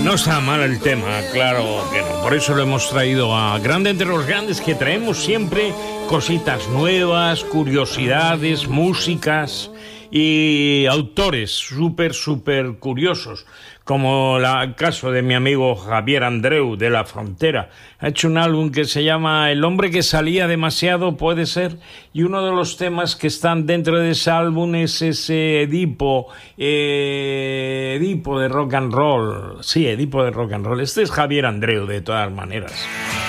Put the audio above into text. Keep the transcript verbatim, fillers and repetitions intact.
No está mal el tema, claro que no. Por eso lo hemos traído a grande entre los grandes, que traemos siempre cositas nuevas, curiosidades, músicas y autores súper, súper curiosos, como la- el caso de mi amigo Javier Andreu de La Frontera. Ha hecho un álbum que se llama El hombre que salía demasiado, puede ser, y uno de los temas que están dentro de ese álbum es ese Edipo, eh, Edipo de rock and roll. Sí, Edipo de rock and roll. Este es Javier Andreu, de todas maneras.